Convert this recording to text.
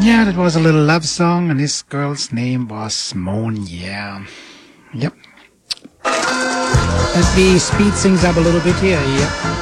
Yeah, that was a little love song, and this girl's name was Moon. Yeah. Yep. Let me speed things up a little bit here. Yep.